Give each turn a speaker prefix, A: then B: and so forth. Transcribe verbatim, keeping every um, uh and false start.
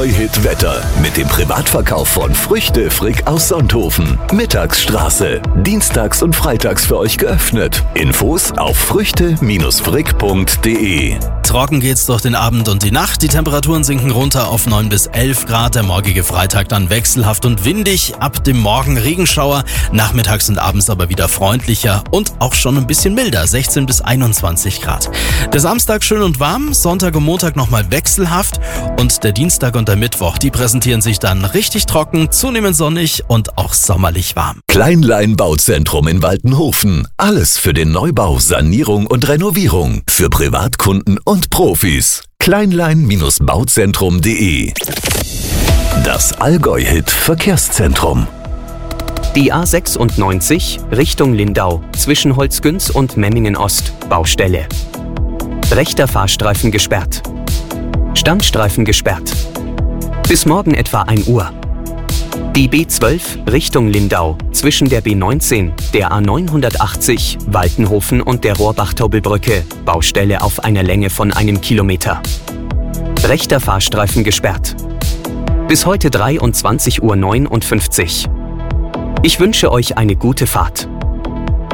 A: Hit Wetter mit dem Privatverkauf von Früchte Frick aus Sonthofen. Mittagsstraße. Dienstags und freitags für euch geöffnet. Infos auf früchte frick punkt de.
B: Trocken geht's durch den Abend und die Nacht. Die Temperaturen sinken runter auf neun bis elf Grad. Der morgige Freitag dann wechselhaft und windig. Ab dem Morgen Regenschauer. Nachmittags und abends aber wieder freundlicher und auch schon ein bisschen milder. sechzehn bis einundzwanzig Grad. Der Samstag schön und warm. Sonntag und Montag nochmal wechselhaft. Und der Dienstag und der Mittwoch, die präsentieren sich dann richtig trocken, zunehmend sonnig und auch sommerlich warm.
A: Kleinlein Bauzentrum in Waltenhofen. Alles für den Neubau, Sanierung und Renovierung. Für Privatkunden und Profis. kleinlein bauzentrum punkt de. Das Allgäu-Hit Verkehrszentrum.
C: Die A sechsundneunzig Richtung Lindau zwischen Holzgünz und Memmingen Ost, Baustelle. Rechter Fahrstreifen gesperrt. Standstreifen gesperrt. Bis morgen etwa ein Uhr. Die B zwölf Richtung Lindau zwischen der B neunzehn, der A neunhundertachtzig, Waltenhofen und der Rohrbach-Taubelbrücke, Baustelle auf einer Länge von einem Kilometer. Rechter Fahrstreifen gesperrt. Bis heute dreiundzwanzig Uhr neunundfünfzig. Ich wünsche euch eine gute Fahrt.